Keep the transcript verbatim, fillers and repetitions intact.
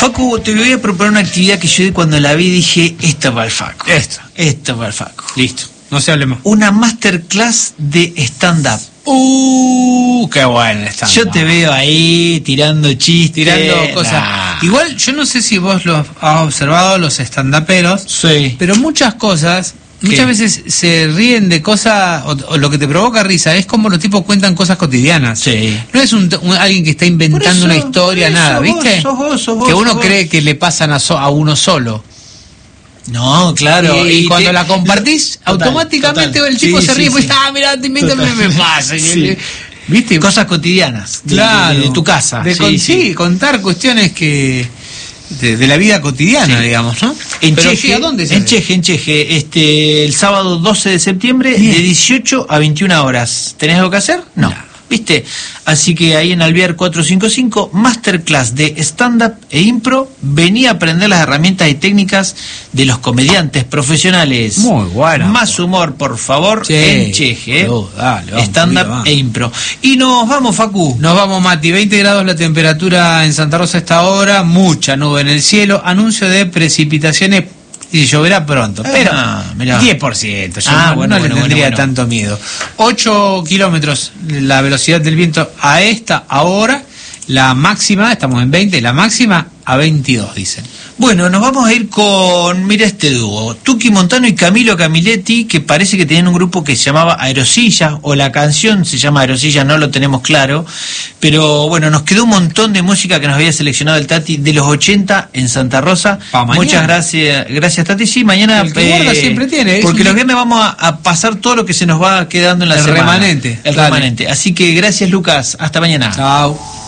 Facu, te voy a proponer una actividad que yo cuando la vi dije, esta va el Facu. Esta. Esta va el Facu. Listo, no se hable más. Una masterclass de stand-up. Uh, qué bueno el stand-up. Yo te veo ahí tirando chistes. Tirando cosas. Nah. Igual, yo no sé si vos lo has observado, los stand-uperos, Sí. pero muchas cosas, ¿Qué? muchas veces se ríen de cosas, o, o lo que te provoca risa es como los tipos cuentan cosas cotidianas. Sí. No es un, un- alguien que está inventando Por eso, una historia, por eso, nada, vos, ¿viste? sos vos, sos vos, que uno sos vos. cree que le pasan a, so- a uno solo. No, claro. y, y cuando te- la compartís, Total, automáticamente total. el tipo Sí, se ríe, sí, pues, sí. ah, mirá, te invento, me, me pasa. Sí. ¿Viste? Cosas cotidianas. de- Claro, de, de tu casa. de Sí, con- sí. sí, contar cuestiones que de, de la vida cotidiana, Sí. digamos, ¿no? En Pero Cheje, sí, ¿a dónde se en hace? Cheje, en Cheje, este, el sábado doce de septiembre, Bien. de dieciocho a veintiuna horas. ¿Tenés algo que hacer? No. No. ¿Viste? Así que ahí en Alvear cuatrocientos cincuenta y cinco, masterclass de stand-up e impro. Vení a aprender las herramientas y técnicas de los comediantes profesionales. Muy bueno. Más humor, por favor, Sí. en Cheje. ¿eh? Oh, dale, vamos, un poquito Stand-up más. e impro. Y nos vamos, Facu. Nos vamos, Mati. veinte grados la temperatura en Santa Rosa a esta hora, mucha nube en el cielo, anuncio de precipitaciones y lloverá pronto, pero Ah, mirá. diez por ciento, yo Ah, no, bueno, no bueno, le tendría bueno, bueno. tanto miedo. ocho kilómetros la velocidad del viento a esta hora, la máxima, estamos en veinte, la máxima a veintidós, dicen. Bueno, nos vamos a ir con, mira este dúo, Tuki Montano y Camilo Camiletti, que parece que tenían un grupo que se llamaba Aerosilla, o la canción se llama Aerosilla, no lo tenemos claro, pero bueno, nos quedó un montón de música que nos había seleccionado el Tati de los ochenta en Santa Rosa. Pa' mañana. Muchas gracias, gracias Tati. Sí, mañana, El que guarda siempre tiene, es porque un- los viernes vamos a, a pasar todo lo que se nos va quedando en la El semana. remanente, El dale. remanente. Así que gracias Lucas, hasta mañana. Chao.